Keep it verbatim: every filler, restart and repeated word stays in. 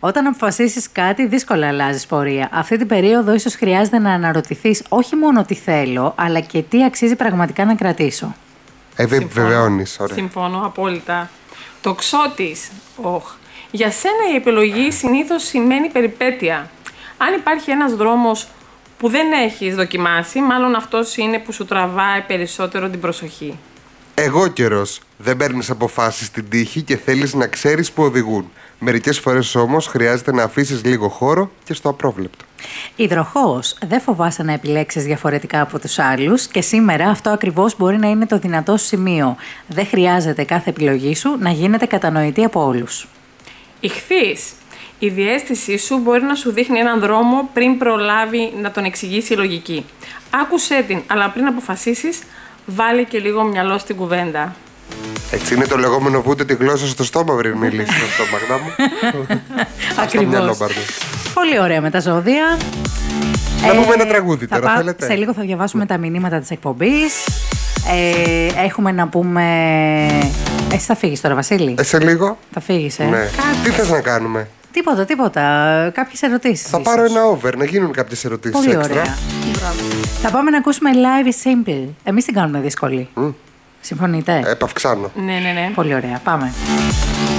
Όταν αποφασίσεις κάτι, δύσκολα αλλάζεις πορεία. Αυτή την περίοδο ίσως χρειάζεται να αναρωτηθείς όχι μόνο τι θέλω, αλλά και τι αξίζει πραγματικά να κρατήσω. Ε, βεβαιώνεις, ωραία. Συμφωνώ απόλυτα. Τοξότης. Οχ. Για σένα η επιλογή συνήθως σημαίνει περιπέτεια. Αν υπάρχει ένας δρόμος που δεν έχεις δοκιμάσει, μάλλον αυτός είναι που σου τραβάει περισσότερο την προσοχή. Εγώ καιρός. Δεν παίρνεις αποφάσεις στην τύχη και θέλεις να ξέρεις που οδηγούν. Μερικές φορές όμως χρειάζεται να αφήσεις λίγο χώρο και στο απρόβλεπτο. Υδροχόος. Δεν φοβάσαι να επιλέξεις διαφορετικά από τους άλλους και σήμερα αυτό ακριβώς μπορεί να είναι το δυνατό σου σημείο. Δεν χρειάζεται κάθε επιλογή σου να γίνεται κατανοητή από όλους. Ιχθύς. Η διαίσθησή σου μπορεί να σου δείχνει έναν δρόμο πριν προλάβει να τον εξηγήσει η λογική. Άκουσέ την, αλλά πριν αποφασίσεις, βάλε και λίγο μυαλό στην κουβέντα. Έτσι είναι το λεγόμενο βούτε τη γλώσσα στο στόμα πριν μιλήσει στο Μαγδά μου. Ακριβώς. Πολύ ωραία με τα ζώδια. Να πούμε ένα τραγούδι τώρα, πά... θέλετε. Σε λίγο θα διαβάσουμε τα μηνύματα της εκπομπής. Ε, έχουμε να πούμε... Εσύ θα φύγεις τώρα, Βασίλη. Ε, σε λίγο. Θα φύγεις, ε. Ναι. Τι θες να κάνουμε? Τίποτα, τίποτα. Κάποιες ερωτήσεις. Θα ίσως. πάρω ένα over, να γίνουν κάποιες ερωτήσεις Πολύ έξτρα. ωραία. Θα πάμε να ακούσουμε Live is Simple. Εμείς την κάνουμε δύσκολη. Mm. Συμφωνείτε? Επαυξάνω. Ναι, ναι, ναι. Πολύ ωραία. Πάμε.